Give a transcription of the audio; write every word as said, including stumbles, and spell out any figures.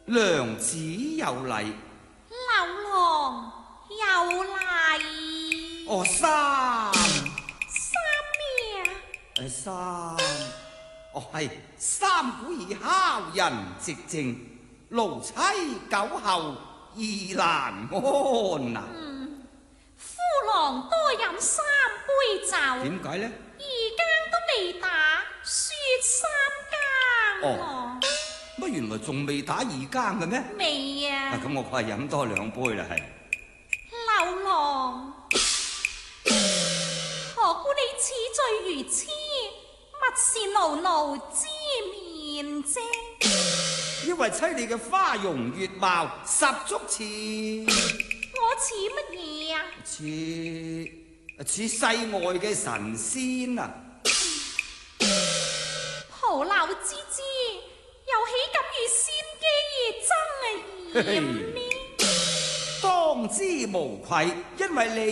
娘子有禮。 劉郎有禮。 哦，三三咩啊？ 誒三，哦係三鼓兒敲人寂靜，奴妻久候意難安啊！ 嗯，夫郎多飲三杯酒。 點解呢？ 二更都未打，說三更哦，乜原來仲未打二更嘅咩？ 未啊。 咁我快飲多兩杯啦，係。 劉郎，何故你此醉如痴，勿是奴奴之面啫？ 因為妻你嘅花容月貌十足似， 我似乜嘢啊？ 似似世外嘅神仙啊！ 蒲柳之姿，又豈敢與仙姬爭啊？嫌呢？ 當之無愧，因為你。